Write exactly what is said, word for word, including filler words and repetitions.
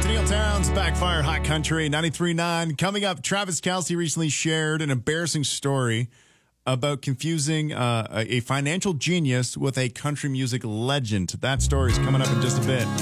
Neil Towns, Backfire Hot Country, ninety-three point nine. Coming up, Travis Kelce recently shared an embarrassing story about confusing uh, a financial genius with a country music legend. That story is coming up in just a bit.